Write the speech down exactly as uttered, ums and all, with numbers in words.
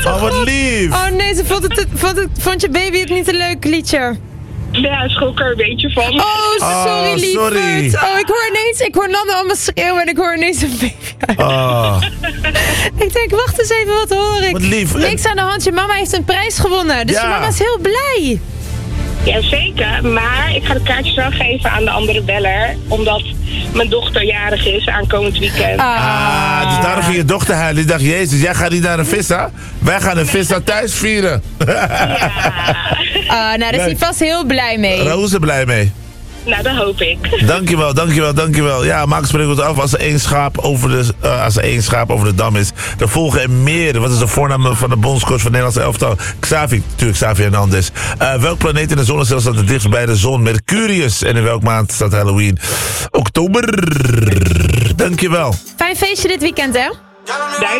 Oh, Oh, wat lief. Oh nee, ze vond, het, vond, het, vond je baby het niet een leuk liedje? Ja, schrok er een beetje van. Oh, sorry Oh, lieverd. sorry. Oh, ik hoor ineens, ik hoor Nando allemaal schreeuwen en ik hoor ineens een baby uit. Oh, Ik denk, wacht eens even, wat hoor ik? wat lief. Niks aan de hand, je mama heeft een prijs gewonnen. Dus Ja. je mama is heel blij. Jazeker, maar ik ga de kaartjes wel geven aan de andere beller. Omdat mijn dochter jarig is aankomend weekend. Ah, dus daarom ging je dochter huilen. Die dacht, jezus, jij gaat niet naar een vissa? Wij gaan een vissa thuis vieren. Ja. Ah, nou, daar is hij Leuk. vast heel blij mee. Raoul is er blij mee. Nou, dat hoop ik. Dankjewel, dankjewel, dankjewel. Ja, maak het spreekwoord af. Als er één schaap over de, uh, als er één schaap over de dam is, dan volgen er meer. Wat is de voornaam van de bondscoach van het Nederlandse elftal? Xavi, natuurlijk Xavi Hernandez. Uh, welk planeet in de zonnestelsel staat het dichtst bij de zon? Mercurius. En in welke maand staat Halloween? Oktober. Dankjewel. Fijn feestje dit weekend, hè?